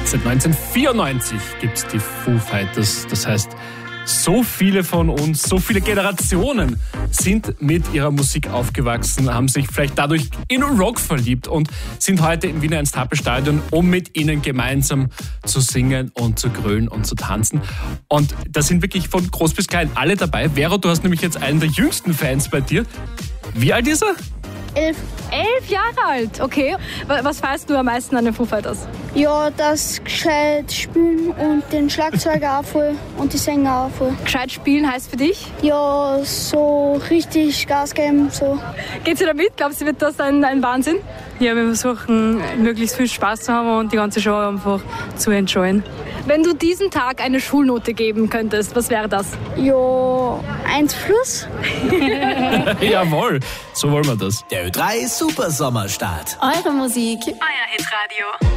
Seit 1994 gibt es die Foo Fighters. Das heißt, so viele von uns, so viele Generationen sind mit ihrer Musik aufgewachsen, haben sich vielleicht dadurch in Rock verliebt und sind heute im Wiener Ernst-Happel-Stadion, um mit ihnen gemeinsam zu singen und zu grölen und zu tanzen. Und da sind wirklich von groß bis klein alle dabei. Vero, du hast nämlich jetzt einen der jüngsten Fans bei dir. Wie alt ist er? 11. 11 Jahre alt, okay. Was feierst du am meisten an den Foo Fighters? Ja, das gescheit spielen und den Schlagzeuger auch voll und die Sänger auch voll. Gescheit spielen heißt für dich? Ja, so richtig Gas geben, so. Geht's dir damit? Glaubst du, wird das ein Wahnsinn? Ja, wir versuchen, möglichst viel Spaß zu haben und die ganze Show einfach zu enjoyen. Wenn du diesen Tag eine Schulnote geben könntest, was wäre das? Ja, 1+. Jawohl, so wollen wir das. Der Ö3 Super Sommerstart. Eure Musik. Euer Hitradio.